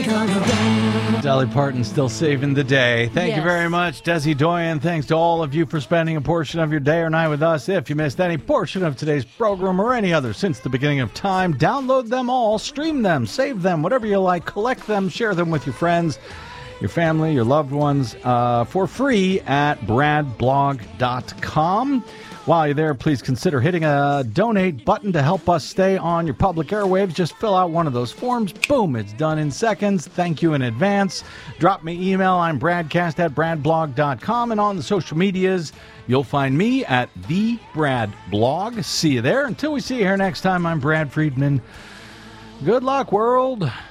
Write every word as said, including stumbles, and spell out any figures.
Dolly Parton still saving the day. Thank Yes. you very much, Desi Doyen. Thanks to all of you for spending a portion of your day or night with us. If you missed any portion of today's program or any other since the beginning of time, download them all, stream them, save them, whatever you like, collect them, share them with your friends, your family, your loved ones, uh, for free at brad blog dot com. While you're there, please consider hitting a donate button to help us stay on your public airwaves. Just fill out one of those forms. Boom, it's done in seconds. Thank you in advance. Drop me email. I'm bradcast at brad blog dot com. And on the social medias, you'll find me at the Brad Blog. See you there. Until we see you here next time, I'm Brad Friedman. Good luck, world.